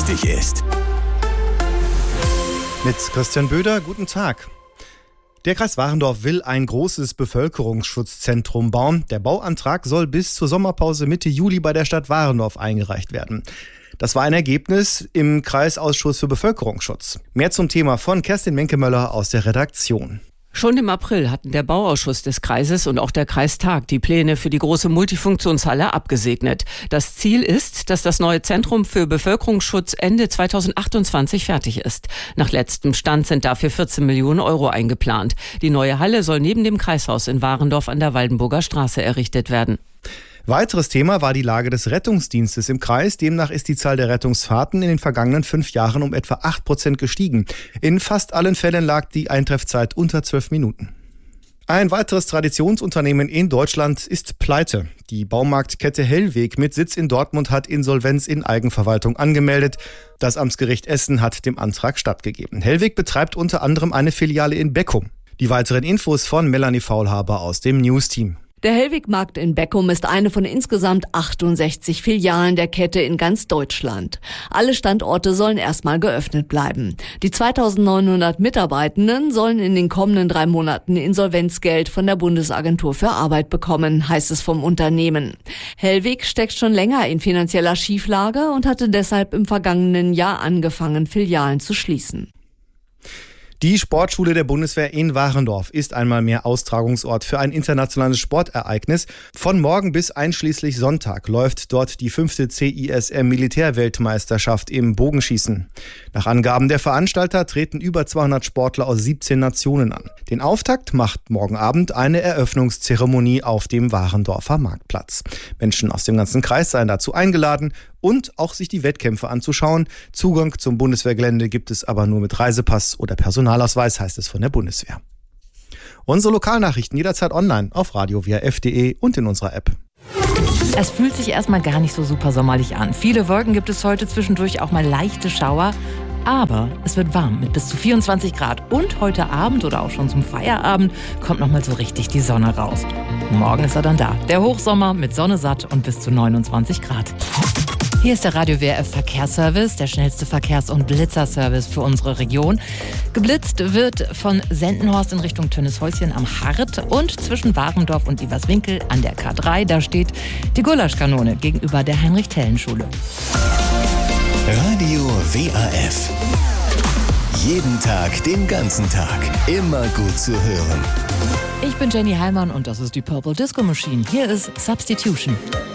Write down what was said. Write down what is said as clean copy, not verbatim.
wichtig ist. Mit Christian Böder, guten Tag. Der Kreis Warendorf will ein großes Bevölkerungsschutzzentrum bauen. Der Bauantrag soll bis zur Sommerpause Mitte Juli bei der Stadt Warendorf eingereicht werden. Das war ein Ergebnis im Kreisausschuss für Bevölkerungsschutz. Mehr zum Thema von Kerstin Menkemöller aus der Redaktion. Schon im April hatten der Bauausschuss des Kreises und auch der Kreistag die Pläne für die große Multifunktionshalle abgesegnet. Das Ziel ist, dass das neue Zentrum für Bevölkerungsschutz Ende 2028 fertig ist. Nach letztem Stand sind dafür 14 Millionen Euro eingeplant. Die neue Halle soll neben dem Kreishaus in Warendorf an der Waldenburger Straße errichtet werden. Weiteres Thema war die Lage des Rettungsdienstes im Kreis. Demnach ist die Zahl der Rettungsfahrten in den vergangenen 5 Jahren um etwa 8% gestiegen. In fast allen Fällen lag die Eintreffzeit unter 12 Minuten. Ein weiteres Traditionsunternehmen in Deutschland ist pleite. Die Baumarktkette Hellweg mit Sitz in Dortmund hat Insolvenz in Eigenverwaltung angemeldet. Das Amtsgericht Essen hat dem Antrag stattgegeben. Hellweg betreibt unter anderem eine Filiale in Beckum. Die weiteren Infos von Melanie Faulhaber aus dem News-Team. Der Hellweg-Markt in Beckum ist eine von insgesamt 68 Filialen der Kette in ganz Deutschland. Alle Standorte sollen erstmal geöffnet bleiben. Die 2.900 Mitarbeitenden sollen in den kommenden 3 Monaten Insolvenzgeld von der Bundesagentur für Arbeit bekommen, heißt es vom Unternehmen. Hellweg steckt schon länger in finanzieller Schieflage und hatte deshalb im vergangenen Jahr angefangen, Filialen zu schließen. Die Sportschule der Bundeswehr in Warendorf ist einmal mehr Austragungsort für ein internationales Sportereignis. Von morgen bis einschließlich Sonntag läuft dort die 5. CISM Militärweltmeisterschaft im Bogenschießen. Nach Angaben der Veranstalter treten über 200 Sportler aus 17 Nationen an. Den Auftakt macht morgen Abend eine Eröffnungszeremonie auf dem Warendorfer Marktplatz. Menschen aus dem ganzen Kreis seien dazu eingeladen und auch sich die Wettkämpfe anzuschauen. Zugang zum Bundeswehrgelände gibt es aber nur mit Reisepass oder Personalausweis, heißt es von der Bundeswehr. Unsere Lokalnachrichten jederzeit online auf radiowrf.de und in unserer App. Es fühlt sich erstmal gar nicht so super sommerlich an. Viele Wolken gibt es heute, zwischendurch auch mal leichte Schauer. Aber es wird warm mit bis zu 24 Grad. Und heute Abend oder auch schon zum Feierabend kommt nochmal so richtig die Sonne raus. Morgen ist er dann da. Der Hochsommer mit Sonne satt und bis zu 29 Grad. Hier ist der Radio WRF Verkehrsservice, der schnellste Verkehrs- und Blitzerservice für unsere Region. Geblitzt wird von Sendenhorst in Richtung Tönnieshäuschen am Hart und zwischen Warendorf und Iverswinkel an der K3. Da steht die Gulaschkanone gegenüber der Heinrich-Thelen-Schule. Radio WRF. Jeden Tag, den ganzen Tag. Immer gut zu hören. Ich bin Jenny Heimann und das ist die Purple Disco Machine. Hier ist Substitution.